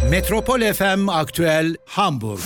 Metropol FM Aktüel Hamburg.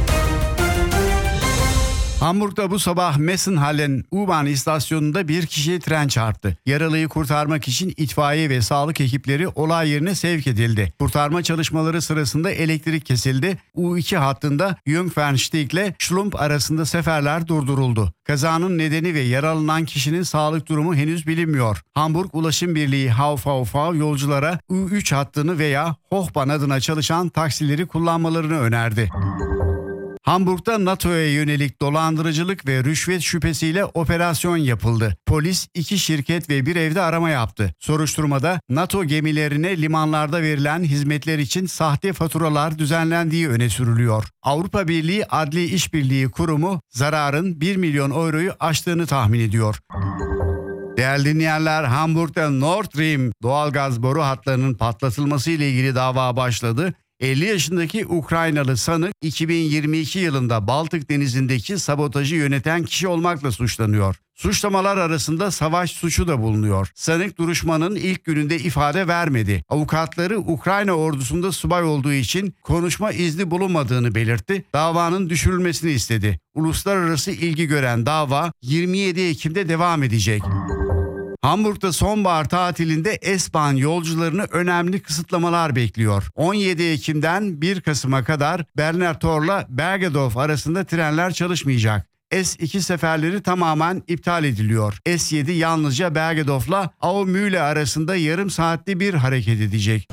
Hamburg'da bu sabah Messenhallen U-Bahn istasyonunda bir kişiye tren çarptı. Yaralıyı kurtarmak için itfaiye ve sağlık ekipleri olay yerine sevk edildi. Kurtarma çalışmaları sırasında elektrik kesildi. U2 hattında Jungfernstieg ile Schlump arasında seferler durduruldu. Kazanın nedeni ve yaralanan kişinin sağlık durumu henüz bilinmiyor. Hamburg Ulaşım Birliği HVV yolculara U3 hattını veya Hochbahn adına çalışan taksileri kullanmalarını önerdi. Hamburg'da NATO'ya yönelik dolandırıcılık ve rüşvet şüphesiyle operasyon yapıldı. Polis 2 şirket ve bir evde arama yaptı. Soruşturmada NATO gemilerine limanlarda verilen hizmetler için sahte faturalar düzenlendiği öne sürülüyor. Avrupa Birliği Adli İşbirliği Kurumu zararın 1 milyon euroyu aştığını tahmin ediyor. Değerli dinleyenler, Hamburg'da Nord Stream doğalgaz boru hatlarının patlatılması ile ilgili dava başladı. 50 yaşındaki Ukraynalı sanık 2022 yılında Baltık Denizi'ndeki sabotajı yöneten kişi olmakla suçlanıyor. Suçlamalar arasında savaş suçu da bulunuyor. Sanık duruşmanın ilk gününde ifade vermedi. Avukatları Ukrayna ordusunda subay olduğu için konuşma izni bulunmadığını belirtti. Davanın düşürülmesini istedi. Uluslararası ilgi gören dava 27 Ekim'de devam edecek. Hamburg'da sonbahar tatilinde S-Bahn yolcularını önemli kısıtlamalar bekliyor. 17 Ekim'den 1 Kasım'a kadar Berner Tor'la Bergedorf arasında trenler çalışmayacak. S2 seferleri tamamen iptal ediliyor. S7 yalnızca Bergedorf'la Aumühle arasında yarım saatte bir hareket edecek.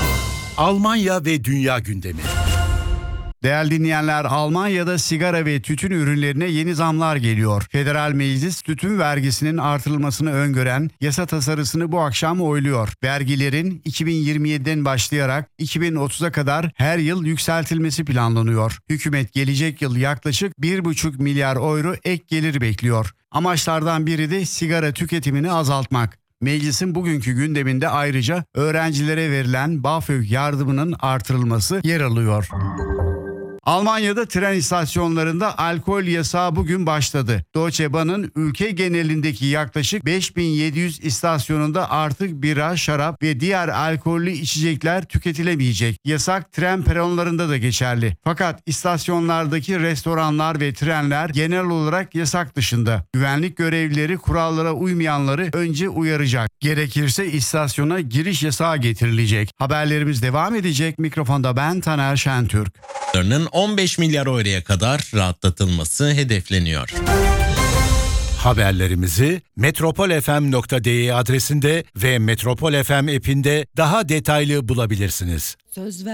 Almanya ve dünya gündemi. Değerli dinleyenler, Almanya'da sigara ve tütün ürünlerine yeni zamlar geliyor. Federal Meclis tütün vergisinin artırılmasını öngören yasa tasarısını bu akşam oyluyor. Vergilerin 2027'den başlayarak 2030'a kadar her yıl yükseltilmesi planlanıyor. Hükümet gelecek yıl yaklaşık 1,5 milyar euro ek gelir bekliyor. Amaçlardan biri de sigara tüketimini azaltmak. Meclisin bugünkü gündeminde ayrıca öğrencilere verilen BAföG yardımının artırılması yer alıyor. Almanya'da tren istasyonlarında alkol yasağı bugün başladı. Deutsche Bahn'ın ülke genelindeki yaklaşık 5700 istasyonunda artık bira, şarap ve diğer alkollü içecekler tüketilemeyecek. Yasak tren peronlarında da geçerli. Fakat istasyonlardaki restoranlar ve trenler genel olarak yasak dışında. Güvenlik görevlileri kurallara uymayanları önce uyaracak. Gerekirse istasyona giriş yasağı getirilecek. Haberlerimiz devam edecek. Mikrofonda ben Taner Şentürk. 15 milyar euroya kadar rahatlatılması hedefleniyor. Haberlerimizi metropolfm.de adresinde ve Metropol FM app'inde daha detaylı bulabilirsiniz.